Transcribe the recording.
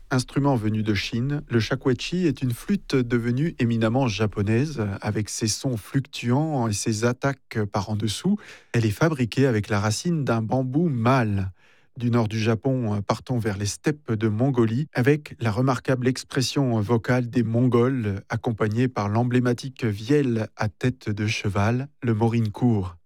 Instrument venu de Chine, le shakuhachi est une flûte devenue éminemment japonaise, avec ses sons fluctuants et ses attaques par en dessous. Elle est fabriquée avec la racine d'un bambou mâle. Du nord du Japon, partons vers les steppes de Mongolie, avec la remarquable expression vocale des Mongols, accompagnée par l'emblématique vielle à tête de cheval, le morinkour.